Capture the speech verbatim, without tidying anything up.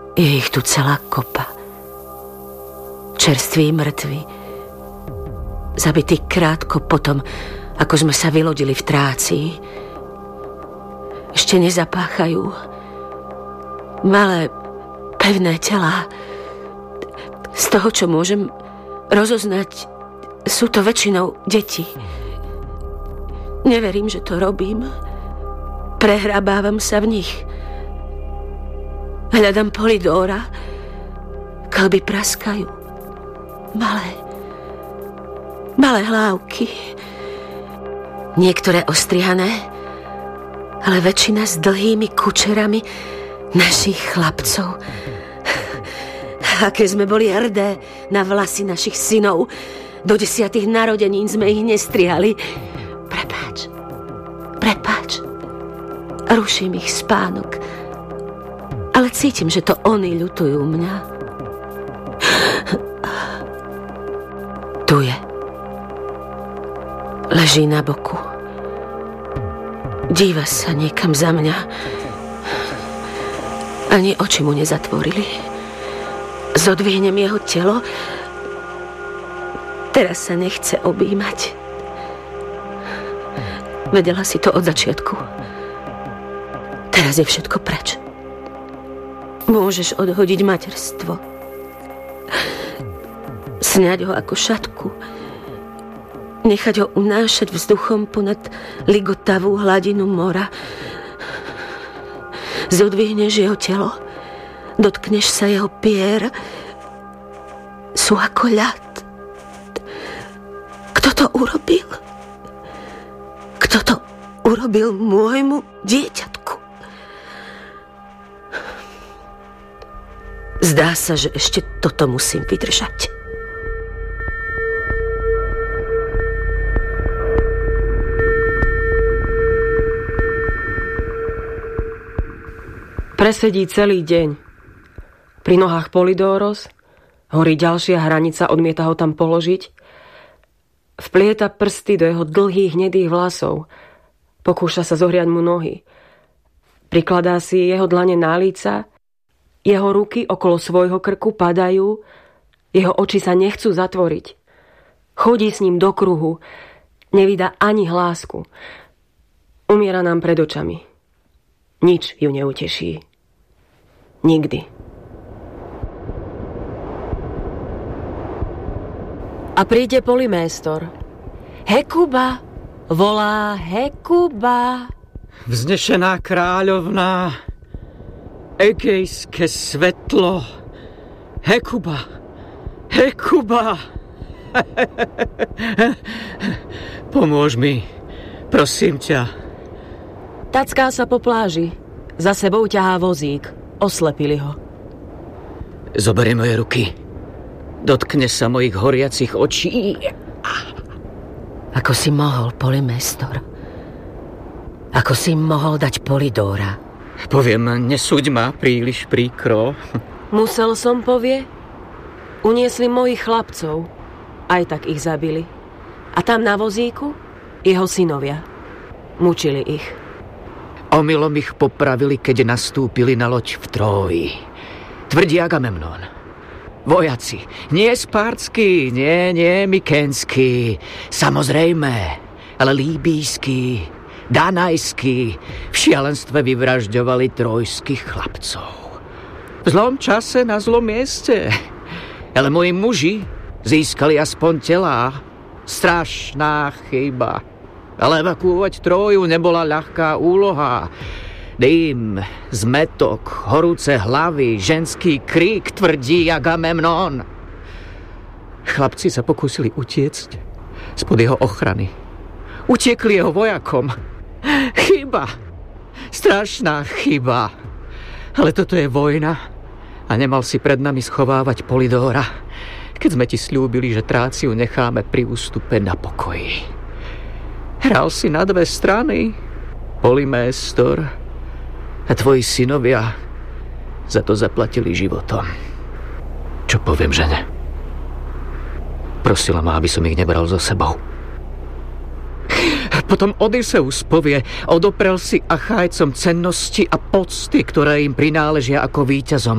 Je ich tu celá kopa. Čerství mŕtvi. Zabití krátko potom, ako sme sa vylodili v Trácii. Ešte nezapáchajú. Malé, pevné telá. Z toho, čo môžem rozoznať, sú to väčšinou deti. Neverím, že to robím. Prehrabávam sa v nich. Hľadám Polidóra. Kĺby praskajú. Malé. Malé hlávky. Niektoré ostrihané, ale väčšina s dlhými kučerami našich chlapcov. Aké sme boli hrdé na vlasy našich synov. Do desiatých narodenín sme ich nestrihali. Prepáč. Prepáč. Ruším ich spánok. Ale cítim, že to oni ľutujú mňa. Tu je. Leží na boku. Díva sa niekam za mňa. Ani oči mu nezatvorili. Zodvihnem jeho telo. Teraz sa nechce objímať. Vedela si to od začiatku. Teraz je všetko preč. Môžeš odhodiť materstvo. Sňať ho ako šatku. Nechať ho unášať vzduchom ponad ligotavú hladinu mora. Zodvihneš jeho telo. Dotkneš sa jeho pier. Sú ako ľad. Kto to urobil? Kto to urobil môjmu dieťatku? Zdá sa, že ešte toto musím vydržať. Presedí celý deň. Pri nohách Polidóros, horí ďalšia hranica, odmieta ho tam položiť. Vplieta prsty do jeho dlhých hnedých vlasov. Pokúša sa zohriať mu nohy. Prikladá si jeho dlane na líca. Jeho ruky okolo svojho krku padajú. Jeho oči sa nechcú zatvoriť. Chodí s ním do kruhu. Nevydá ani hlásku. Umiera nám pred očami. Nič ju neuteší. Nikdy. A príde Polyméstor. Hekuba! Volá Hekuba! Vznešená kráľovná, egejské svetlo, Hekuba! Hekuba! Pomôž mi, prosím ťa. Tacká sa po pláži. Za sebou ťahá vozík. Oslepili ho. Zoberie moje ruky. Dotkne sa mojich horiacich očí. Ako si mohol, Polyméstor? Ako si mohol dať Polidóra? Poviem, nesúď ma príliš príkro. Musel som, povie. Uniesli mojich chlapcov. Aj tak ich zabili. A tam na vozíku jeho synovia. Mučili ich. Omylom ich popravili, keď nastúpili na loď v Tróji. Tvrdí Agamemnón. Vojaci, nie spártsky, nie, nie mykenský, samozrejme, ale líbijský, danajský, v šialenstve vyvražďovali trojských chlapcov. V zlom čase na zlom mieste, ale moji muži získali aspoň telá. Strašná chyba. Ale evakuovať Tróju nebola ľahká úloha. Dým, zmetok, horúce hlavy, ženský krík, tvrdí Agamemnón. Chlapci sa pokúsili utiecť spod jeho ochrany. Utiekli jeho vojakom. Chyba. Strašná chyba. Ale toto je vojna a nemal si pred nami schovávať Polidóra, keď sme ti sľúbili, že Tráciu necháme pri ústupe na pokoji. Hral si na dve strany, Polyméstor, a tvoji synovia za to zaplatili životom. Čo poviem žene? Prosila ma, aby som ich nebral so sebou. Potom Odysseus povie, odoprel si Achajcom cennosti a pocty, ktoré im prináležia ako víťazom.